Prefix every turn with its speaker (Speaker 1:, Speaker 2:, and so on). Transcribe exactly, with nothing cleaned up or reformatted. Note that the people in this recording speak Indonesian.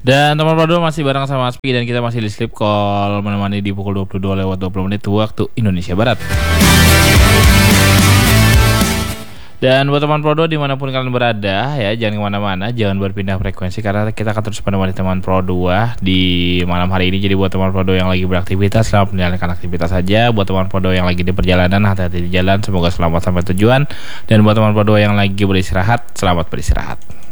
Speaker 1: Dan teman Prodo masih bareng sama Aspi dan kita masih di Sleep Call menemani di pukul dua puluh dua lewat dua puluh menit waktu Indonesia Barat. Dan buat teman Prodo dimanapun kalian berada ya, jangan kemana-mana, jangan berpindah frekuensi karena kita akan terus menemani teman Prodo di malam hari ini. Jadi buat teman Prodo yang lagi beraktivitas, selamat menjalankan aktivitas saja. Buat teman Prodo yang lagi di perjalanan, hati-hati di jalan, semoga selamat sampai tujuan. Dan buat teman Prodo yang lagi beristirahat, selamat beristirahat.